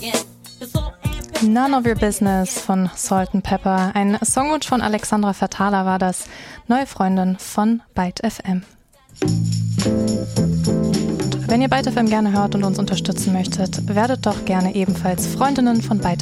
None of Your Business von Salt&Pepper. Ein Songwunsch von Alexandra Fatala war das, neue Freundin von Byte FM. Wenn ihr Byte FM gerne hört und uns unterstützen möchtet, werdet doch gerne ebenfalls Freundinnen von Byte